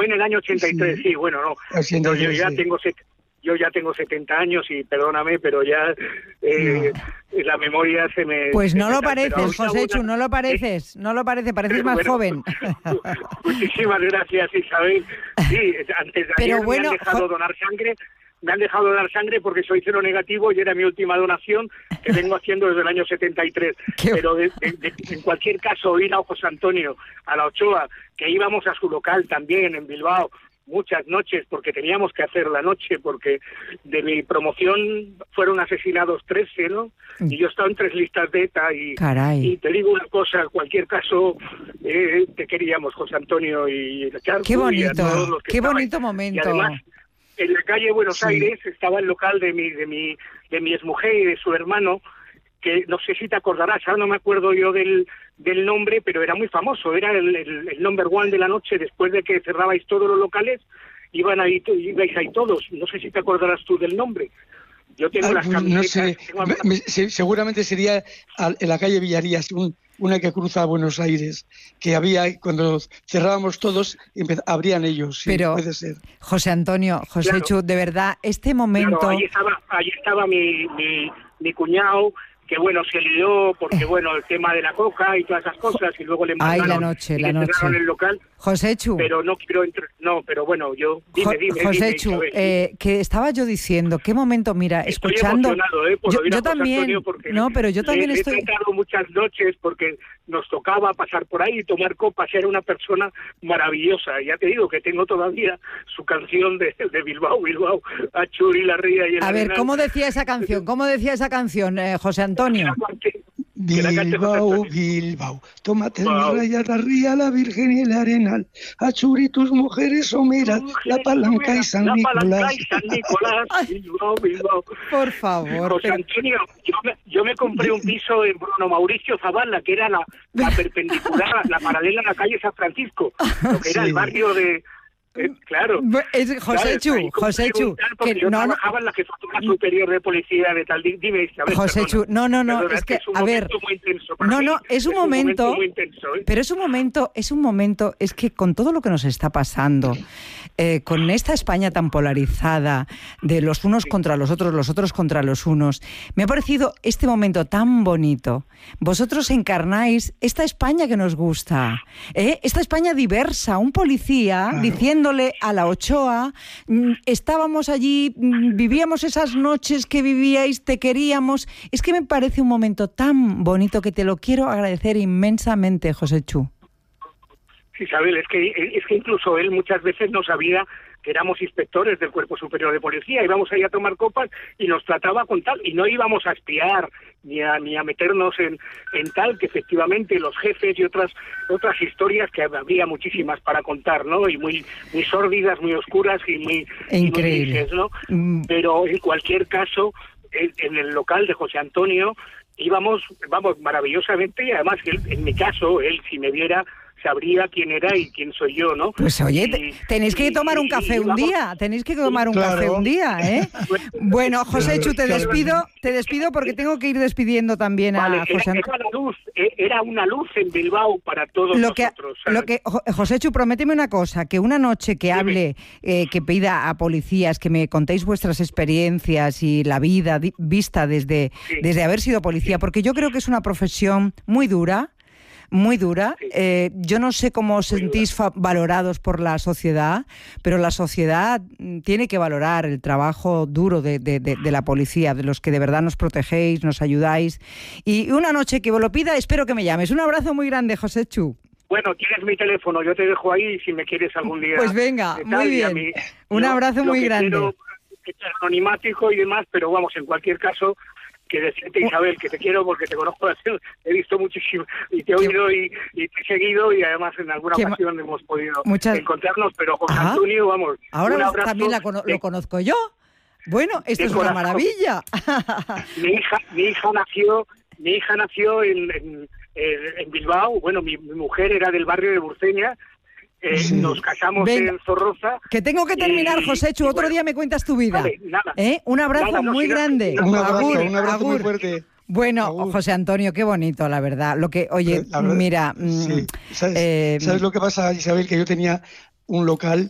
Fue en el año 83, sí, bueno, no. 83, yo ya tengo 70 años y perdóname, pero ya la memoria se me... Pues no lo pareces, Joséchu, no lo pareces, pareces más joven. Muchísimas gracias, Isabel. Sí, antes de ayer me han dejado donar sangre. Me han dejado donar sangre porque soy cero negativo y era mi última donación que vengo haciendo desde el año 73. Pero en cualquier caso, ir a José Antonio, a la Ochoa, que íbamos a su local también en Bilbao, muchas noches, porque teníamos que hacer la noche, porque de mi promoción fueron asesinados 13, ¿no? Y yo estaba en 3 listas de ETA y te digo una cosa, en cualquier caso, te queríamos, José Antonio y Charco. Qué bonito, y a todos los que qué estaban. bonito momento. Y además, en la calle Buenos Aires estaba el local de mi exmujer y de su hermano, que no sé si te acordarás, ahora no me acuerdo yo del nombre, pero era muy famoso, era el number one de la noche. Después de que cerrabais todos los locales, ibais ahí todos. No sé si te acordarás tú del nombre. Yo tengo las camisetas. No sé, seguramente sería en la calle Villarías, una que cruza a Buenos Aires, que había, cuando cerrábamos todos, abrían ellos. Sí, pero, puede ser. José Antonio, Joséchu, claro, de verdad, este momento... Claro, ahí estaba mi cuñado, que bueno, se lió porque bueno, el tema de la coca y todas esas cosas, y luego le mandaron la noche. el local. Joséchu. Pero no quiero pero bueno, yo... Dime, Joséchu, que estaba yo diciendo, qué momento, mira, estoy escuchando... yo también, pero yo también estoy... He tratado muchas noches porque nos tocaba pasar por ahí y tomar copas. Era una persona maravillosa. Ya te digo que tengo todavía su canción de Bilbao, a Churi, la ría y el A ver, ¿cómo decía esa canción? José Antonio? Bilbao, Bilbao, tómate la raya, la ría, la Virgen y el Arenal, a Churi tus mujeres someras, la Palanca y San Nicolás. Bilbao. Por favor. José Antonio, yo me compré un piso en Bruno Mauricio Zavala, que era la perpendicular, la paralela a la calle San Francisco, lo que era el barrio de... claro. Joséchu, que yo trabajaba en la jefatura superior de policía de tal. Dime, Isabel. Joséchu, no, es que a ver, es un momento muy intenso, pero es un momento, es que con todo lo que nos está pasando, con esta España tan polarizada, de los unos contra los otros contra los unos, me ha parecido este momento tan bonito. Vosotros encarnáis esta España que nos gusta, esta España diversa, un policía diciéndole a la Ochoa, estábamos allí, vivíamos esas noches que vivíais, te queríamos. Es que me parece un momento tan bonito que te lo quiero agradecer inmensamente, Joséchu. Isabel, es que incluso él muchas veces no sabía que éramos inspectores del Cuerpo Superior de Policía, íbamos ahí a tomar copas y nos trataba con tal, y no íbamos a espiar ni a meternos en tal, que efectivamente los jefes y otras historias que habría muchísimas para contar, ¿no? Y muy sórdidas, muy oscuras y muy increíble, ¿no? Pero en cualquier caso, en el local de José Antonio íbamos, maravillosamente, y además en mi caso, él si me viera sabría quién era y quién soy yo, ¿no? Pues oye, tenéis que tomar un café un día, café un día, ¿eh? Bueno, Joséchu, te despido porque tengo que ir despidiendo también a José Antonio. Era una luz en Bilbao para todos nosotros. Joséchu, prométeme una cosa, que una noche que hable, que pida a policías que me contéis vuestras experiencias y la vida vista desde haber sido policía, porque yo creo que es una profesión muy dura. Yo no sé cómo os sentís valorados por la sociedad, pero la sociedad tiene que valorar el trabajo duro de la policía, de los que de verdad nos protegéis, nos ayudáis. Y una noche que vos lo pida, espero que me llames. Un abrazo muy grande, Joséchu. Bueno, tienes mi teléfono, yo te dejo ahí si me quieres algún día. Pues venga, muy bien. Un abrazo muy grande. Quiero que sea anonimático y demás, pero vamos, en cualquier caso, que decirte, Isabel, que te quiero porque te conozco, he visto muchísimo y te he oído y te he seguido, y además en alguna ocasión hemos podido encontrarnos, pero José Antonio, vamos, ahora un abrazo. También lo conozco yo. Bueno, esto es una maravilla. Mi hija nació en Bilbao. Bueno, mi mujer era del barrio de Burceña. Nos casamos en Zorroza. Que tengo que terminar, Joséchu. Otro día me cuentas tu vida. Vale, nada. Un abrazo muy grande. Un abrazo muy fuerte. Bueno, José Antonio, qué bonito, la verdad. Mira... ¿Sabes lo que pasa, Isabel? Que yo tenía un local